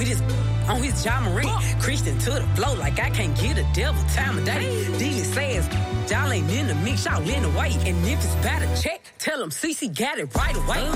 this on his John Marie. Christian to the flow like I can't get a devil time of day. Dealing says, y'all ain't in the mix, y'all in the way. And if it's about a check, tell them CC got it right away.